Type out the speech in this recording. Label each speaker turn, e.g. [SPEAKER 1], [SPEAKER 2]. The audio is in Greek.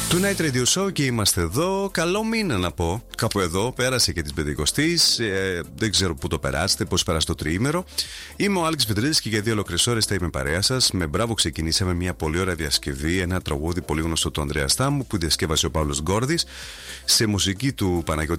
[SPEAKER 1] Tonight Radio Show και είμαστε εδώ. Καλό μήνα να πω. Κάπου εδώ πέρασε και τη Πεντηκοστής. Δεν ξέρω πού το περάσετε, πώς πέρασε το τριήμερο. Είμαι ο Άλεξ Πετρίδης και για 2 ολόκληρες ώρες θα είμαι παρέα σας. Με μπράβο ξεκινήσαμε μια πολύ ωραία διασκευή. Ένα τραγούδι πολύ γνωστό του Ανδρέα Στάμου που διασκεύασε ο Παύλος Γκόρδης σε μουσική του Παναγιώτη